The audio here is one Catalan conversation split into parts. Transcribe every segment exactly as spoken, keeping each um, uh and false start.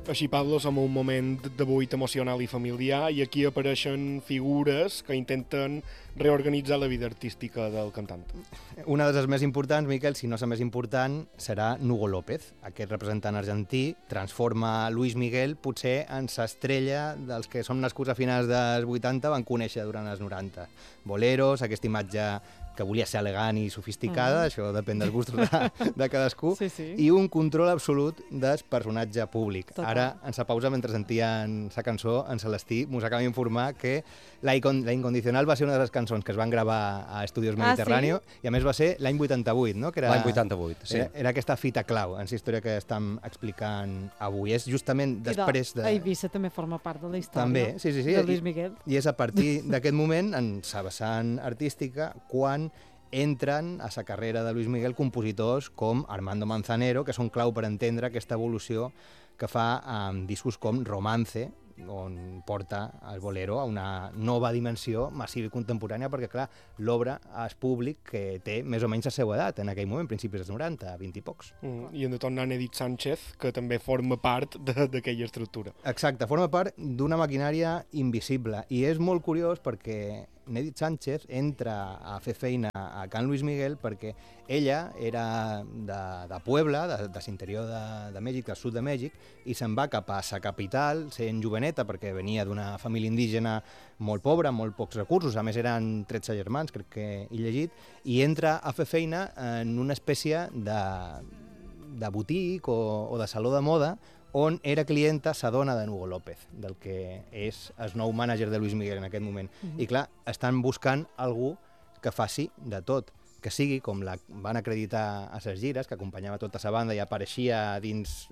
Així, Pablo, som en un moment de buit emocional i familiar i aquí apareixen figures que intenten reorganitzar la vida artística del cantant. Una de les més importants, Miquel, si no la més important, serà Nugo López. Aquest representant argentí transforma Luis Miguel potser en l'estrella dels que som nascuts a finals dels vuitanta van conèixer durant els noranta. Boleros, aquesta imatge que volia ser elegant i sofisticada, mm. això depèn dels gustos de, de cadascú, sí, sí. i un control absolut del personatge públic. Total. Ara, en sa pausa, mentre sentien sa cançó, en Celestí mos acaba d'informar que La, Incon La Incondicional va ser una de les cançons que es van gravar a Estudios Mediterráneo, ah, sí? I a més va ser l'any vuitanta-vuit, no? Que era, l'any vuitanta-vuit, sí. Era, era aquesta fita clau en la història que estem explicant avui. És justament després de... I Eivissa també forma part de la història també, sí, sí, sí. de Luis Miguel. I, I és a partir d'aquest moment, en sa vessant artística, quan entren a sa carrera de Luis Miguel compositors com Armando Manzanero, que són clau per entendre aquesta evolució que fa amb discos com Romance, on porta el bolero a una nova dimensió massiva i contemporània, perquè, clar, l'obra és públic que té més o menys la seva edat en aquell moment, principis dels noranta, vint i pocs. Mm, I hem de tornar a Edith Sánchez, que també forma part d'aquella estructura. Exacte, forma part d'una maquinària invisible, i és molt curiós perquè Edith Sánchez entra a fer feina a Can Luis Miguel perquè ella era de, de Puebla, de, de l'interior de, de Mèxic, del sud de Mèxic, i se'n va cap a sa capital, sent joveneta, perquè venia d'una família indígena molt pobra, amb molt pocs recursos, a més eren tretze germans, crec que he llegit, i entra a fer feina en una espècie de, de botic o, o de saló de moda, on era clienta sa dona de Nugo López, del que és el nou mànager de Luis Miguel en aquest moment. Mm-hmm. I clar, estan buscant algú que faci de tot, que sigui com la van acreditar a ses gires, que acompanyava tota sa banda i apareixia dins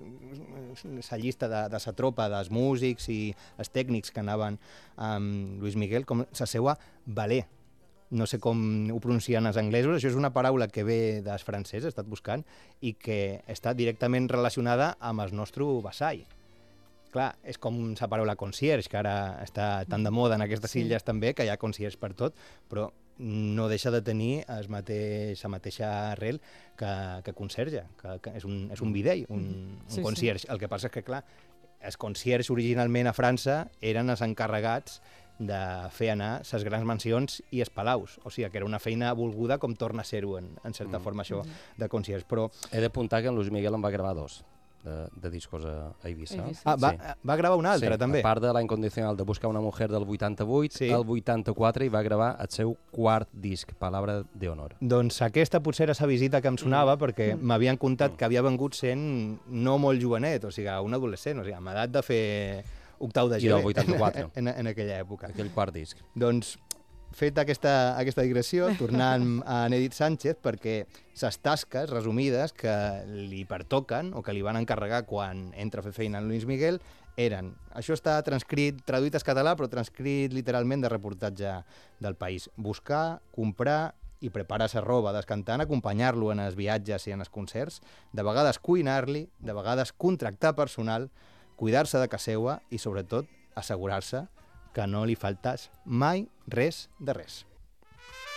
sa llista de, de sa tropa dels músics i els tècnics que anaven amb Luis Miguel, com sa seua valer. No sé com ho pronuncien els anglesos, això és una paraula que ve dels francès, he estat buscant, i que està directament relacionada amb el nostre vassall. Clar, és com la paraula concierge, que ara està tan de moda en aquestes sí. illes també, que hi ha concierge per tot, però no deixa de tenir el mateix, la mateixa arrel que, que conserge, que, que és un, és un bidell, un, sí, un concierge. Sí. El que passa és que, clar, els concierges originalment a França eren els encarregats de fer anar les grans mansions i els palaus. O sigui, que era una feina volguda com torna a ser-ho en, en certa mm. forma això de concierge. Però... He d'apuntar que en Luis Miguel en va gravar dos de, de discos a, a Eivissa. Ah, va, sí. va gravar un altre, sí, també. A part de La Incondicional de Buscar una mujer del vuitanta-vuit, sí. el vuitanta-quatre i va gravar el seu quart disc, Palabra de honor. Doncs aquesta potser era la visita que em sonava, mm. perquè mm. m'havien contat mm. que havia vengut sent no molt jovenet, o sigui, un adolescent, o sigui, amb edat de fer octau de I del vuitanta-quatre. En, en aquella època. Aquell quart disc. Doncs, feta aquesta, aquesta digressió, tornant a Edith Sánchez, perquè les tasques resumides que li pertoquen o que li van encarregar quan entra a fer feina en Luis Miguel eren, això està transcrit, traduït al català, però transcrit literalment de reportatge del País. Buscar, comprar i preparar la roba del cantant, acompanyar-lo en els viatges i en els concerts, de vegades cuinar-li, de vegades contractar personal, cuidar-se de casa seva i, sobretot, assegurar-se que no li faltés mai res de res.